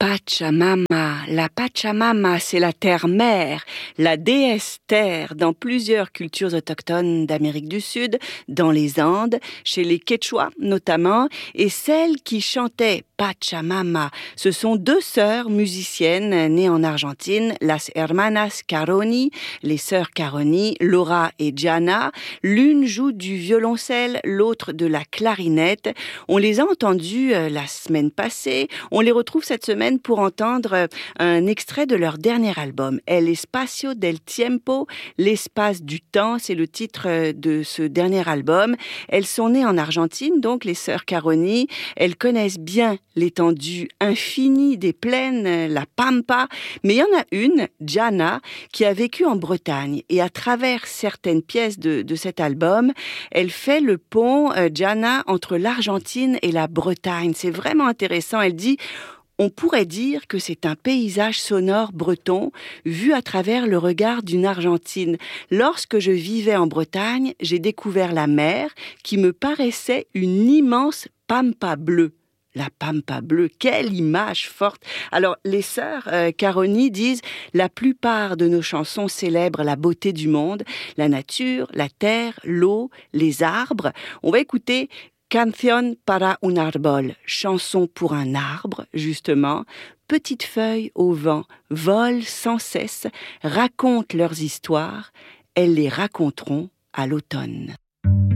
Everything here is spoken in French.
Pachamama. La Pachamama, c'est la terre-mère, la déesse terre dans plusieurs cultures autochtones d'Amérique du Sud, dans les Andes, chez les Quechua notamment, et celle qui chantait Pachamama. Ce sont deux sœurs musiciennes nées en Argentine, las hermanas Caroni, les sœurs Caroni, Laura et Gianna. L'une joue du violoncelle, l'autre de la clarinette. On les a entendues la semaine passée. On les retrouve cette semaine pour entendre un extrait de leur dernier album, El Espacio del Tiempo, l'espace du temps, c'est le titre de ce dernier album. Elles sont nées en Argentine, donc les sœurs Caroni. Elles connaissent bien l'étendue infinie des plaines, la Pampa, mais il y en a une, Gianna, qui a vécu en Bretagne, et à travers certaines pièces de cet album, elle fait le pont, Gianna, entre l'Argentine et la Bretagne. C'est vraiment intéressant. Elle dit: on pourrait dire que c'est un paysage sonore breton vu à travers le regard d'une Argentine. Lorsque je vivais en Bretagne, j'ai découvert la mer qui me paraissait une immense pampa bleue. La pampa bleue, quelle image forte! Alors, les sœurs Caroni disent « La plupart de nos chansons célèbrent la beauté du monde, la nature, la terre, l'eau, les arbres. » On va écouter Canción para un árbol, chanson pour un arbre, justement. Petites feuilles au vent volent sans cesse, racontent leurs histoires. Elles les raconteront à l'automne.